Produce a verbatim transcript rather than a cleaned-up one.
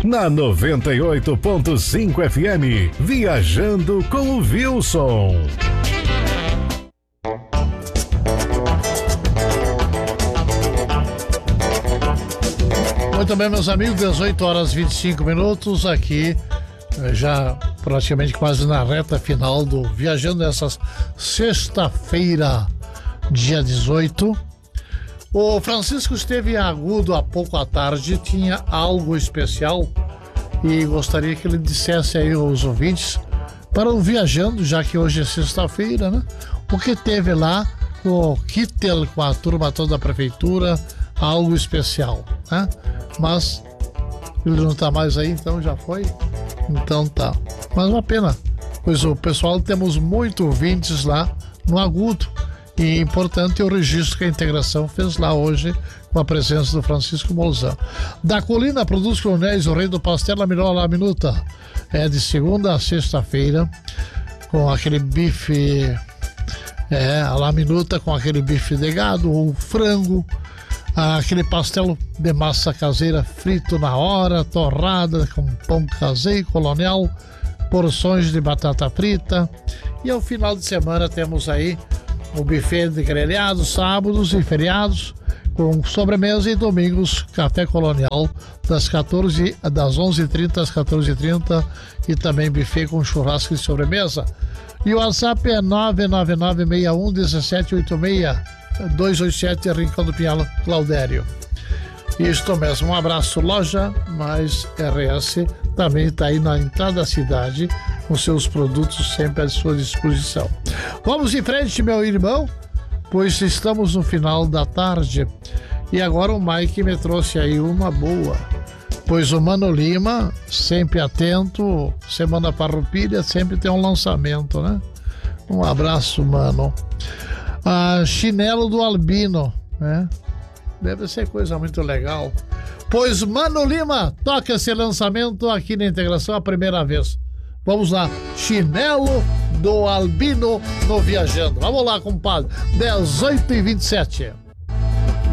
na noventa e oito ponto cinco F M, Viajando com o Wilson. Muito bem, meus amigos, dezoito horas e vinte e cinco minutos aqui, já praticamente quase na reta final do Viajando nessa sexta-feira, dia dezoito. O Francisco esteve agudo há pouco à tarde, tinha algo especial e gostaria que ele dissesse aí aos ouvintes para o Viajando, já que hoje é sexta-feira, né? O que teve lá com o Kittel, com a turma toda da prefeitura, algo especial, né? Mas ele não tá mais aí, então já foi? Então tá. Mas uma pena, pois o pessoal, temos muito ouvintes lá no agudo. E importante é o registro que a integração fez lá hoje com a presença do Francisco Molzan. Da Colina Produtos Coronéis, o rei do pastel, a melhor laminuta. É de segunda a sexta-feira, com aquele bife, é, a laminuta com aquele bife de gado ou frango, aquele pastel de massa caseira frito na hora, torrada com pão caseiro, colonial, porções de batata frita. E ao final de semana temos aí o buffet de grelhados, sábados e feriados, com sobremesa, e domingos, café colonial, das, quatorze, das onze e trinta às quatorze e trinta, e também buffet com churrasco e sobremesa. E o WhatsApp é nove nove nove seis um um sete oito seis, dois oito sete, Rincão do Pinhal, Claudério. Isto mesmo, um abraço, loja Mais R S, também está aí na entrada da cidade, com seus produtos sempre à sua disposição. Vamos em frente, meu irmão, pois estamos no final da tarde. E agora o Mike me trouxe aí uma boa, pois o Mano Lima, sempre atento, Semana Farroupilha, sempre tem um lançamento, né? Um abraço, mano. Ah, chinelo do Albino, né? Deve ser coisa muito legal. Pois Mano Lima toca esse lançamento aqui na Integração a primeira vez. Vamos lá, chinelo do Albino no Viajando. Vamos lá, compadre. dezoito e vinte e sete.